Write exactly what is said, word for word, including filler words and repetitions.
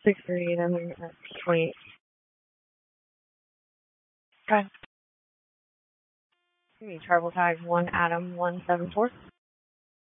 six three eight, I'm at twenty-eight. Okay. Give me travel tag one Adam one seven four.